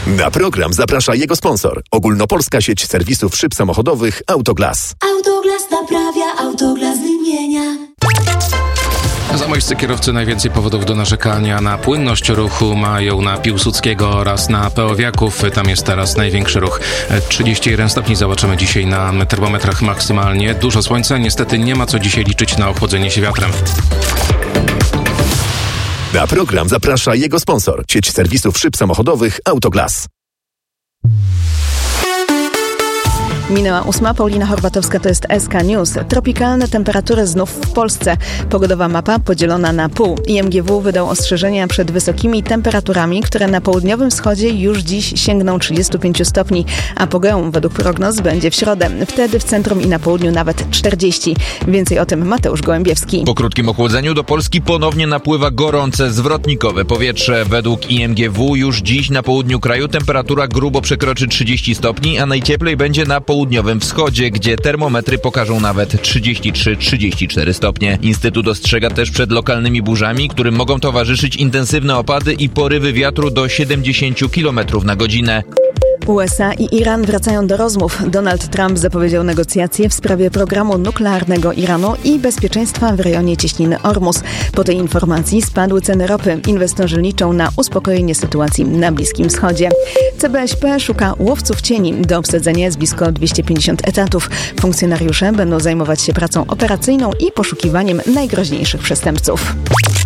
Na program zaprasza jego sponsor. Ogólnopolska sieć serwisów szyb samochodowych Autoglas. Autoglas naprawia, Autoglas wymienia. Zamojscy kierowcy najwięcej powodów do narzekania na płynność ruchu mają na Piłsudskiego oraz na Peowiaków. Tam jest teraz największy ruch. 31 stopni zobaczymy dzisiaj na termometrach maksymalnie. Dużo słońca, niestety nie ma co dzisiaj liczyć na ochłodzenie się wiatrem. Na program zaprasza jego sponsor. Sieć serwisów szyb samochodowych Autoglas. Minęła 8. Paulina Horwatowska, to jest SK News. Tropikalne temperatury znów w Polsce. Pogodowa mapa podzielona na pół. IMGW wydał ostrzeżenia przed wysokimi temperaturami, które na południowym wschodzie już dziś sięgną 35 stopni. Apogeum według prognoz będzie w środę. Wtedy w centrum i na południu nawet 40. Więcej o tym Mateusz Gołębiewski. Po krótkim ochłodzeniu do Polski ponownie napływa gorące, zwrotnikowe powietrze. Według IMGW już dziś na południu kraju temperatura grubo przekroczy 30 stopni, a najcieplej będzie na południowym wschodzie, gdzie termometry pokażą nawet 33-34 stopnie. Instytut ostrzega też przed lokalnymi burzami, którym mogą towarzyszyć intensywne opady i porywy wiatru do 70 km na godzinę. USA i Iran wracają do rozmów. Donald Trump zapowiedział negocjacje w sprawie programu nuklearnego Iranu i bezpieczeństwa w rejonie cieśniny Ormus. Po tej informacji spadły ceny ropy. Inwestorzy liczą na uspokojenie sytuacji na Bliskim Wschodzie. CBŚP szuka łowców cieni. Do obsadzenia jest blisko 250 etatów. Funkcjonariusze będą zajmować się pracą operacyjną i poszukiwaniem najgroźniejszych przestępców.